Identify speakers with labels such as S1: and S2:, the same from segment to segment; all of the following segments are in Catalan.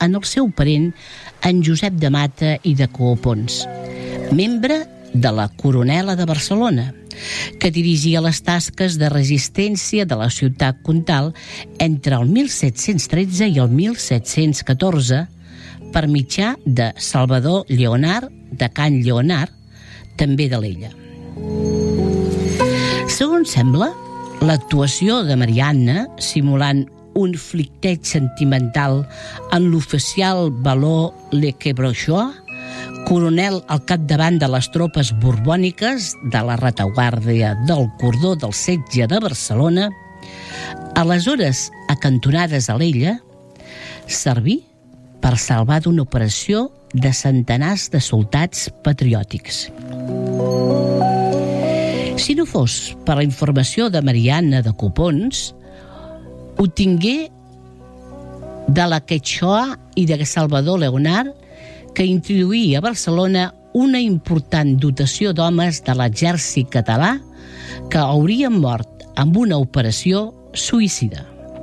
S1: en el seu parent, en Josep de Mata i de Copons, membre de la Coronela de Barcelona, que dirigia les tasques de resistència de la ciutat comtal entre el 1713 i el 1714 per mitjà de Salvador Lleonard de Can Lleonard, també de l'Ella. Segons sembla, l'actuació de Marianna, simulant un flicteig sentimental en l'oficial Valor Le Quebrochois, coronel al capdavant de les tropes borbòniques de la retaguardia del cordó del setge de Barcelona, aleshores acantonades a l'Ella, serví per salvar d'una operació de centenars de soldats patriòtics. Si no fos per la informació de Marianna de Copons, obtingué de la Queixoa i de Salvador Lleonard que introduïa a Barcelona una important dotació d'homes de l'exèrcit català que haurien mort amb una operació suïcida.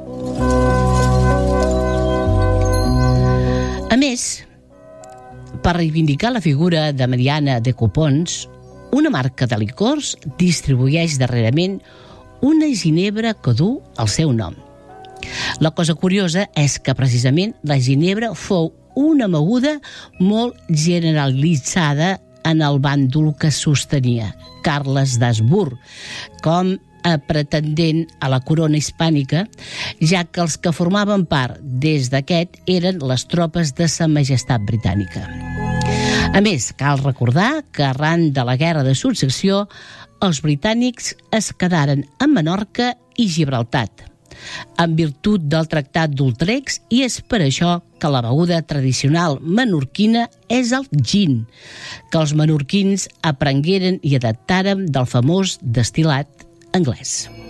S1: A més, per reivindicar la figura de Marianna de Copons, una marca de licors distribueix darrerament una ginebra que du el seu nom. La cosa curiosa és que precisament la ginebra fou una beguda molt generalitzada en el bàndol que sostenia Carles d'Habsburg com a pretendent a la corona hispànica, ja que els que formaven part des d'aquest eren les tropes de Sa Majestat Britànica. A més, cal recordar que arran de la Guerra de Successió, els britànics es quedaren a Menorca i Gibraltar, en virtut del Tractat d'Utrecht, i és per això que la beguda tradicional menorquina és el gin, que els menorquins aprengueren i adaptaren del famós destil·lat anglès.